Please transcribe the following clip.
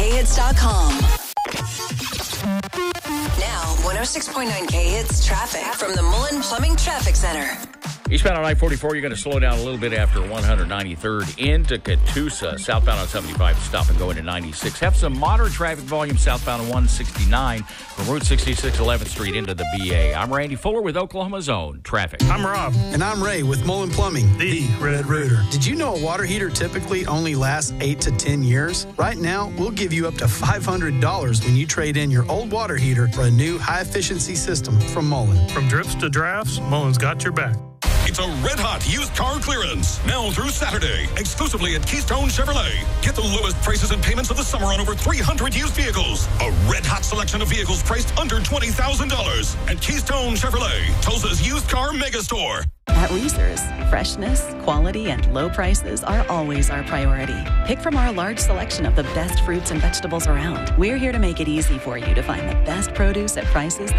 KHits.com. Now, 106.9 K-Hits traffic from the Mullen Plumbing Traffic Center. Eastbound on I-44, you're going to slow down a little bit after 193rd into Catoosa. Southbound on 75, stop and go into 96. Have some moderate traffic volume southbound on 169 from Route 66, 11th Street into the BA. I'm Randy Fuller with Oklahoma Zone Traffic. I'm Rob. And I'm Ray with Mullen Plumbing, the Red Rooter. Did you know a water heater typically only lasts 8 to 10 years? Right now, we'll give you up to $500 when you trade in your old water heater for a new high-efficiency system from Mullen. From drips to drafts, Mullen's got your back. It's a red-hot used car clearance. Now through Saturday, exclusively at Keystone Chevrolet. Get the lowest prices and payments of the summer on over 300 used vehicles. A red-hot selection of vehicles priced under $20,000. At Keystone Chevrolet, Tulsa's used car megastore. At Reese's, freshness, quality, and low prices are always our priority. Pick from our large selection of the best fruits and vegetables around. We're here to make it easy for you to find the best produce at prices